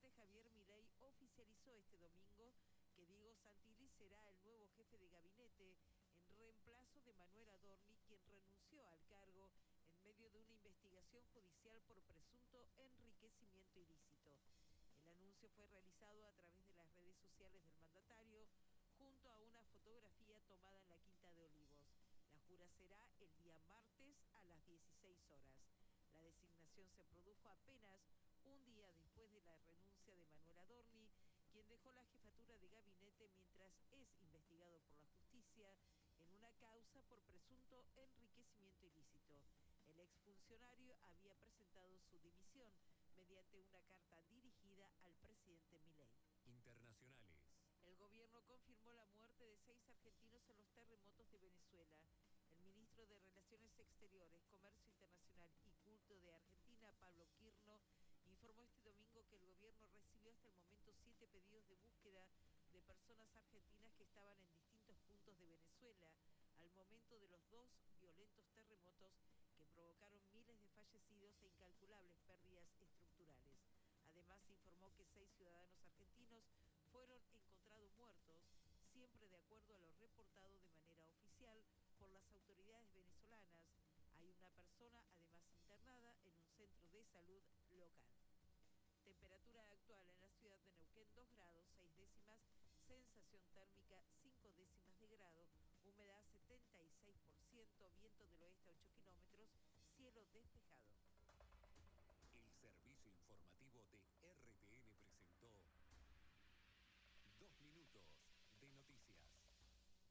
presidente Javier Milei oficializó este domingo que Diego Santilli será el nuevo jefe de gabinete en reemplazo de Manuel Adorni, quien renunció al cargo en medio de una investigación judicial por presunto enriquecimiento ilícito. El anuncio fue realizado a través de las redes sociales del mandatario, junto a una fotografía tomada en la Quinta de Olivos. La jura será el día martes a las 16 horas. La designación se produjo apenas un día después de la renuncia de Manuel Adorni, quien dejó la jefatura de gabinete mientras es investigado por la justicia en una causa por presunto enriquecimiento ilícito. El exfuncionario había presentado su dimisión mediante una carta dirigida al presidente Milei. Internacionales. El gobierno confirmó la muerte de 6 argentinos en los terremotos de Venezuela. El ministro de Relaciones Exteriores, Comercio Internacional y Culto de Argentina, Pablo Quirno, informó este domingo que el gobierno recibió hasta el momento 7 pedidos de búsqueda de personas argentinas que estaban en distintos puntos de Venezuela al momento de los 2 violentos terremotos que provocaron miles de fallecidos e incalculables pérdidas estructurales. Además, se informó que 6 ciudadanos argentinos fueron encontrados muertos, siempre de acuerdo a lo reportado de manera oficial por las autoridades venezolanas. Hay una persona además internada en un centro de salud local. Temperatura actual en la ciudad de Neuquén 2 grados 6 décimas, sensación térmica 5 décimas de grado, humedad 76%, viento del oeste a 8 kilómetros, cielo despejado.